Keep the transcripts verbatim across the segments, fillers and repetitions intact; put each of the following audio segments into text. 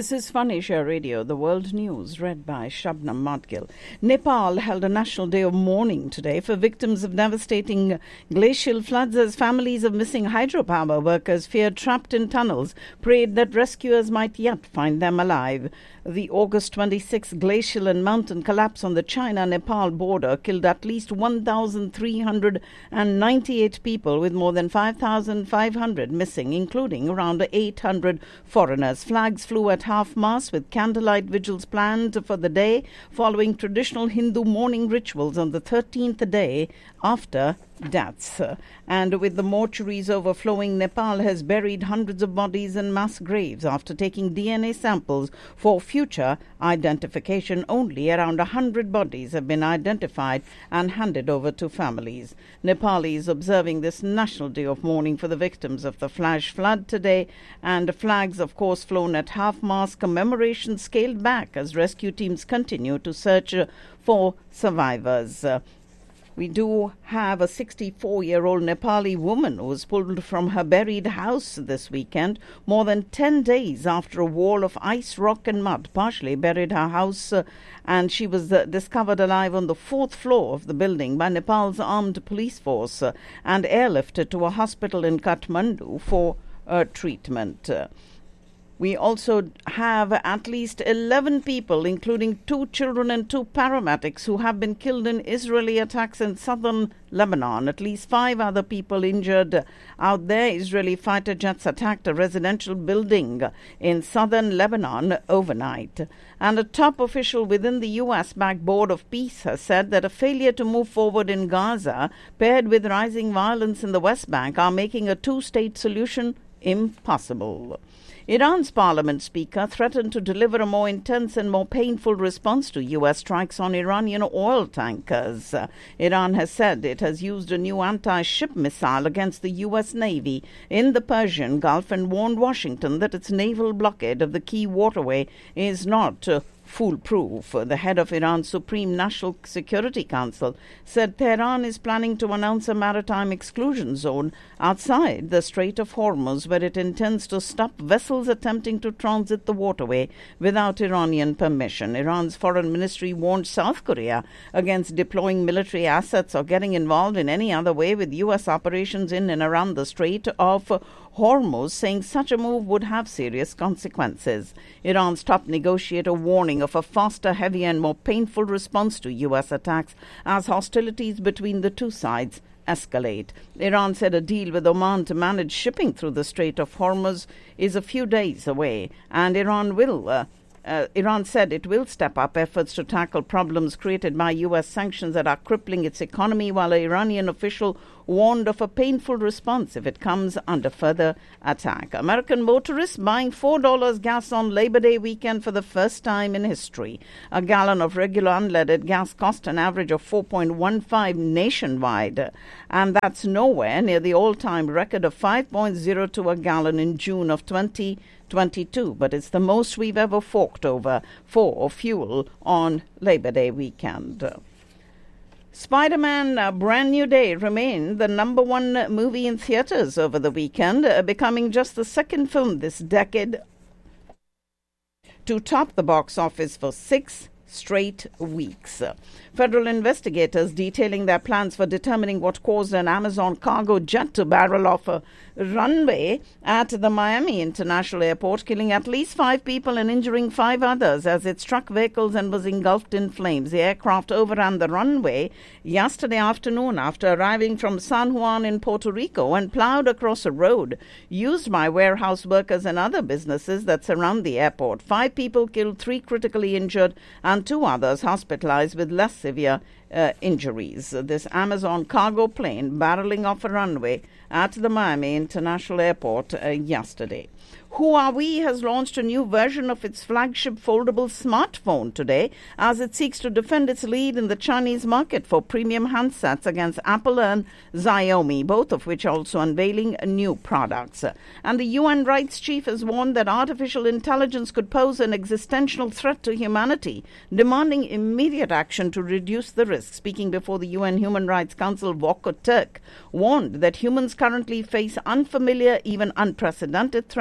This is Fun Asia Radio, the world news, read by Shabnam Madgil. Nepal held a national day of mourning today for victims of devastating glacial floods as families of missing hydropower workers feared trapped in tunnels prayed that rescuers might yet find them alive. The August twenty-sixth glacial and mountain collapse on the China-Nepal border killed at least one thousand three hundred ninety-eight people, with more than five thousand five hundred missing, including around eight hundred foreigners. Flags flew at half-mast with candlelight vigils planned for the day, following traditional Hindu mourning rituals on the thirteenth day after deaths. And with the mortuaries overflowing, Nepal has buried hundreds of bodies in mass graves after taking D N A samples for future identification. Only around one hundred bodies have been identified and handed over to families. Nepalis observing this National Day of Mourning for the victims of the flash flood today, and flags, of course, flown at half-mast, commemoration scaled back as rescue teams continue to search for survivors. We do have a sixty-four-year-old Nepali woman who was pulled from her buried house this weekend, more than ten days after a wall of ice, rock and mud partially buried her house, uh, and she was uh, discovered alive on the fourth floor of the building by Nepal's armed police force uh, and airlifted to a hospital in Kathmandu for uh, treatment. Uh, We also have at least eleven people, including two children and two paramedics, who have been killed in Israeli attacks in southern Lebanon. At least five other people injured out there. Israeli fighter jets attacked a residential building in southern Lebanon overnight. And a top official within the U S-backed Board of Peace has said that a failure to move forward in Gaza, paired with rising violence in the West Bank, are making a two-state solution impossible. Iran's parliament speaker threatened to deliver a more intense and more painful response to U S strikes on Iranian oil tankers. Uh, Iran has said it has used a new anti-ship missile against the U S Navy in the Persian Gulf and warned Washington that its naval blockade of the key waterway is not uh, foolproof. The head of Iran's Supreme National Security Council said Tehran is planning to announce a maritime exclusion zone outside the Strait of Hormuz, where it intends to stop vessels attempting to transit the waterway without Iranian permission. Iran's foreign ministry warned South Korea against deploying military assets or getting involved in any other way with U S operations in and around the Strait of Hormuz, saying such a move would have serious consequences. Iran's top negotiator warning of a faster, heavier and more painful response to U S attacks as hostilities between the two sides escalate. Iran said a deal with Oman to manage shipping through the Strait of Hormuz is a few days away, and Iran will uh, Uh, Iran said it will step up efforts to tackle problems created by U S sanctions that are crippling its economy, while an Iranian official warned of a painful response if it comes under further attack. American motorists buying four dollars gas on Labor Day weekend for the first time in history. A gallon of regular unleaded gas cost an average of four point one five nationwide, and that's nowhere near the all-time record of five point zero two a gallon in June of twenty twenty-two, but it's the most we've ever forked over for fuel on Labor Day weekend. Spider-Man: A Brand New Day remained the number one movie in theaters over the weekend, uh, becoming just the second film this decade to top the box office for six straight weeks. Federal investigators detailing their plans for determining what caused an Amazon cargo jet to barrel off a runway at the Miami International Airport, killing at least five people and injuring five others as it struck vehicles and was engulfed in flames. The aircraft overran the runway yesterday afternoon after arriving from San Juan in Puerto Rico and plowed across a road used by warehouse workers and other businesses that surround the airport. Five people killed, three critically injured, and two others hospitalized with less severe uh, injuries. This Amazon cargo plane barreling off a runway at the Miami International Airport uh, yesterday. Huawei has launched a new version of its flagship foldable smartphone today as it seeks to defend its lead in the Chinese market for premium handsets against Apple and Xiaomi, both of which are also unveiling new products. And the U N rights chief has warned that artificial intelligence could pose an existential threat to humanity, demanding immediate action to reduce the risk. Speaking before the U N Human Rights Council, Volker Turk warned that humans currently face unfamiliar, even unprecedented threats to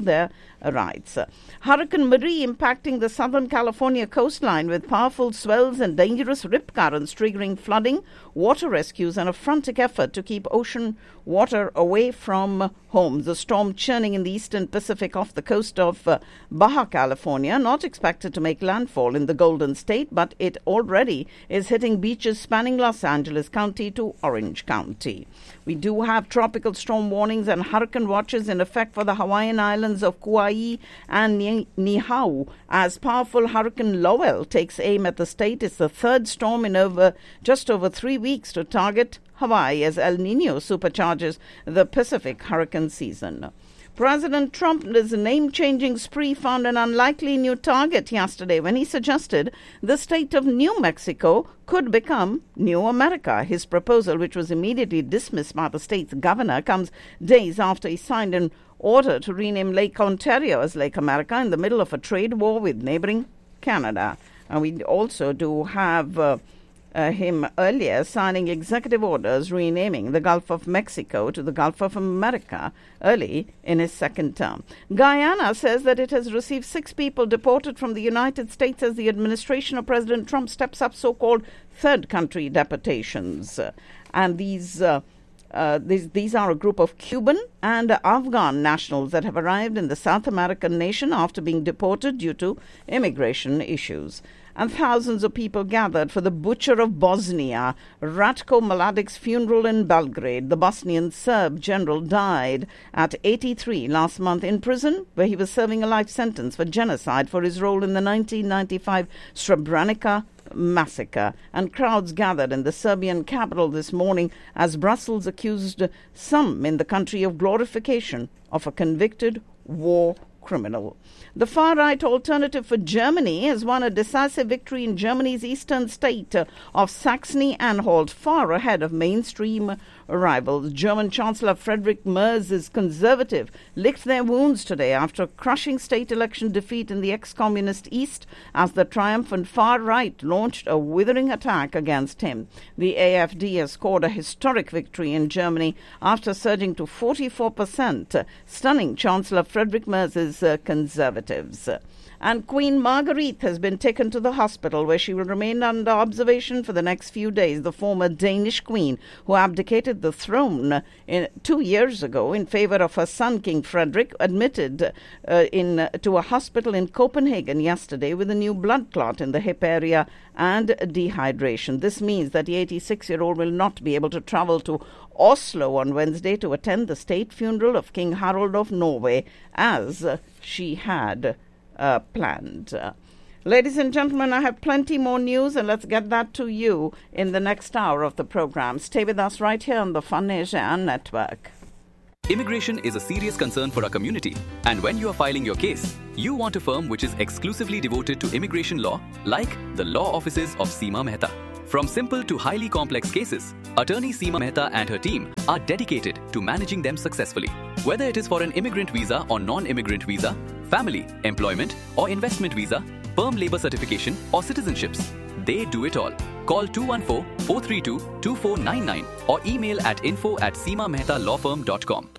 their rights. Hurricane Marie impacting the Southern California coastline with powerful swells and dangerous rip currents triggering flooding, water rescues and a frantic effort to keep ocean water away from homes. The storm churning in the eastern Pacific off the coast of uh, Baja California, not expected to make landfall in the Golden State, but it already is hitting beaches spanning Los Angeles County to Orange County. We do have tropical storm warnings and hurricane watches in effect for the Hawaiian islands of Kauai and Niihau as powerful Hurricane Lowell takes aim at the state. It's the third storm in over just over three weeks to target Hawaii as El Nino supercharges the Pacific hurricane season. President Trump's name-changing spree found an unlikely new target yesterday when he suggested the state of New Mexico could become New America. His proposal, which was immediately dismissed by the state's governor, comes days after he signed an order to rename Lake Ontario as Lake America in the middle of a trade war with neighboring Canada. And we also do have Uh, Uh, him earlier signing executive orders renaming the Gulf of Mexico to the Gulf of America early in his second term. Guyana says that it has received six people deported from the United States as the administration of President Trump steps up so-called third country deportations. Uh, and these uh, Uh, these, these are a group of Cuban and Afghan nationals that have arrived in the South American nation after being deported due to immigration issues. And thousands of people gathered for the butcher of Bosnia, Ratko Mladic's funeral in Belgrade. The Bosnian Serb general died at eighty-three last month in prison, where he was serving a life sentence for genocide for his role in the nineteen ninety-five Srebrenica massacre. And crowds gathered in the Serbian capital this morning as Brussels accused some in the country of glorification of a convicted war criminal. The far-right Alternative for Germany has won a decisive victory in Germany's eastern state of Saxony-Anhalt, far ahead of mainstream rivals. German Chancellor Friedrich Merz's Conservative licked their wounds today after a crushing state election defeat in the ex-communist East as the triumphant far-right launched a withering attack against him. The A F D has scored a historic victory in Germany after surging to forty-four percent, stunning Chancellor Friedrich Merz's uh, Conservatives. And Queen Marguerite has been taken to the hospital where she will remain under observation for the next few days. The former Danish queen, who abdicated the throne in, two years ago in favor of her son, King Frederick, admitted uh, in uh, to a hospital in Copenhagen yesterday with a new blood clot in the hip area and dehydration. This means that the eighty-six-year-old will not be able to travel to Oslo on Wednesday to attend the state funeral of King Harald of Norway, as uh, she had Uh, planned. Uh, ladies and gentlemen, I have plenty more news, and let's get that to you in the next hour of the program. Stay with us right here on the Fun Asia Network. Immigration is a serious concern for our community, and when you are filing your case, you want a firm which is exclusively devoted to immigration law, like the law offices of Seema Mehta. From simple to highly complex cases, attorney Seema Mehta and her team are dedicated to managing them successfully. Whether it is for an immigrant visa or non-immigrant visa, family, employment or investment visa, perm labor certification or citizenships, they do it all. Call two one four, four three two, two four nine nine or email at info at seema mehta law firm dot com.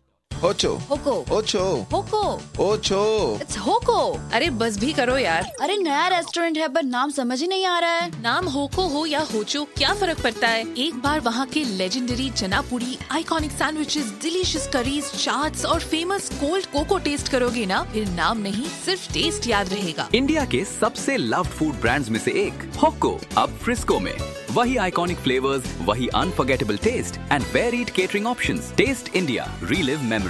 Ocho. Hoko. Ocho. Hoko. Ocho. It's Hoko. अरे बस भी करो यार। अरे नया restaurant है पर नाम समझ ही नहीं आ रहा है। नाम होको हो या होचो क्या फर्क पड़ता है? एक बार वहाँ के लेजेंडरी चना पूरी, iconic sandwiches, delicious curries, chaats और फेमस कोल्ड कोको टेस्ट करोगे ना, फिर नाम नहीं सिर्फ टेस्ट याद रहेगा। इंडिया के सबसे लव्ड फूड ब्रांड्स में से एक होको अब फ्रिस्को में। वही आइकॉनिक फ्लेवर्स, वही unforgettable test and varied catering options. Test India, relive memories.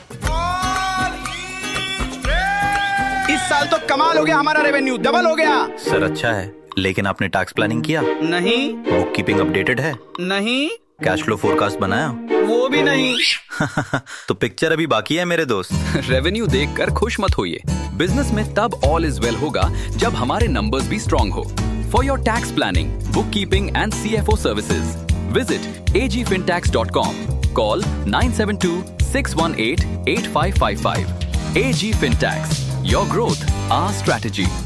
इस साल तो कमाल हो गया, हमारा रेवेन्यू डबल हो गया। सर अच्छा है, लेकिन आपने टैक्स प्लानिंग किया? नहीं। बुक कीपिंग अपडेटेड है? नहीं। कैश फ्लो फोरकास्ट बनाया? वो भी नहीं। तो पिक्चर अभी बाकी है मेरे दोस्त। रेवेन्यू देखकर खुश मत होइए। बिजनेस में तब ऑल इज वेल होगा जब हमारे नंबर्स भी स्ट्रॉन्ग हो। For your tax planning, book keeping and C F O services, visit A ji fin tax dot com. Call nine seven two, six one eight, eight five five five. A G FinTax. Your growth, our strategy.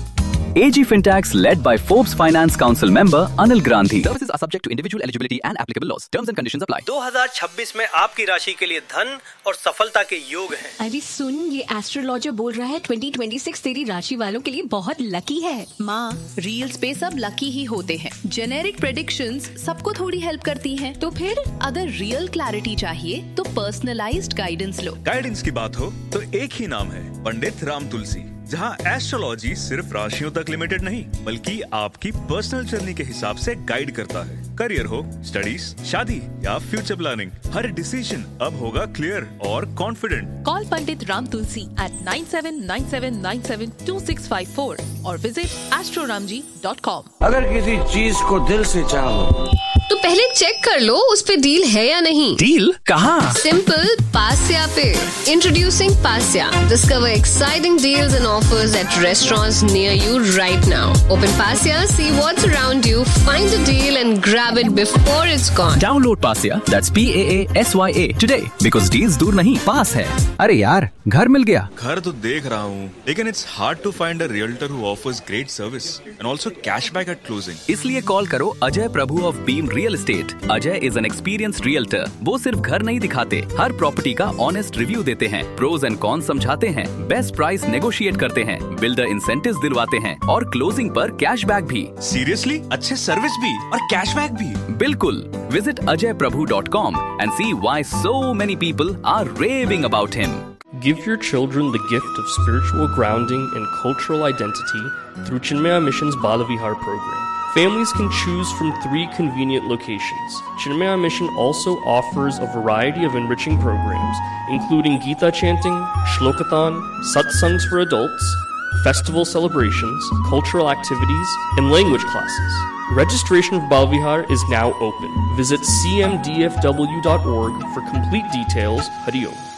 A G Fintax led by Forbes Finance Council member Anil Gandhi. Services are subject to individual eligibility and applicable laws. Terms and conditions apply. दो हज़ार छब्बीस में आपकी राशि के लिए धन और सफलता के योग हैं। अरे सुन, ये एस्ट्रोलॉजर बोल रहा है ट्वेंटी ट्वेंटी सिक्स तेरी राशि वालों के लिए बहुत लकी है। माँ, रील्स पे सब लकी ही होते हैं। जेनेरिक प्रेडिक्शंस सबको थोड़ी हेल्प करती हैं। तो फिर अगर रियल क्लैरिटी चाहिए तो पर्सनलाइज्ड गाइडेंस लो। गाइडेंस की बात हो तो एक ही नाम है, पंडित राम तुलसी, जहाँ एस्ट्रोलॉजी सिर्फ राशियों तक लिमिटेड नहीं बल्कि आपकी पर्सनल जर्नी के हिसाब से गाइड करता है। करियर हो, स्टडीज, शादी या फ्यूचर प्लानिंग, हर डिसीजन अब होगा क्लियर और confident. Call Pandit Ram Tulsi eight nine seven nine seven nine seven to six five four और विजिट एस्ट्रोरामजी डॉट कॉम। अगर किसी चीज को दिल से चाहो तो पहले चेक कर लो उस पे डील है या नहीं। डील कहाँ? सिंपल, पास्या पे। Introducing पास्या। Discover exciting deals and offers at restaurants near you right now. Open Pasya, see what's around you, find a deal and grab it before it's gone. Download Pasya, that's P A A S Y A today because deals दूर नहीं, पास है। अरे यार, घर मिल गया। घर तो देख रहा हूँ, लेकिन it's hard to find a realtor who offers great service and also cashback at closing. इसलिए कॉल करो अजय प्रभु of beam real estate. Ajay is an experienced realtor. वो सिर्फ घर नहीं दिखाते, हर प्रॉपर्टी का ऑनेस्ट रिव्यू देते हैं, प्रोज एंड कॉन्स समझाते हैं, बेस्ट प्राइस नेगोशिएट करते हैं, बिल्डर इंसेंटिव्स दिलवाते हैं और क्लोजिंग पर कैशबैक भी। सीरियसली? अच्छे सर्विस भी और कैशबैक भी? बिल्कुल। Visit Ajay Prabhu dot com and C why so many people are raving about him. Give your children the gift of spiritual grounding and cultural identity through Chinmaya Mission's Balavihar program. Families can choose from three convenient locations. Chinmaya Mission also offers a variety of enriching programs, including Gita chanting, Shlokathon, satsangs for adults, festival celebrations, cultural activities, and language classes. Registration for Balavihar is now open. Visit c m d f w dot org for complete details. Hari Om.